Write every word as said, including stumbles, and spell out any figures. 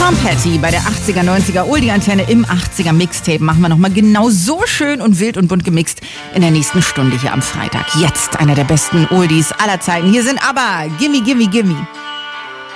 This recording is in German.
Tom Petty bei der achtziger, neunziger Oldie-Antenne im achtziger Mixtape machen wir nochmal genau so schön und wild und bunt gemixt in der nächsten Stunde hier am Freitag. Jetzt einer der besten Oldies aller Zeiten. Hier sind aber Gimme, Gimme, Gimme.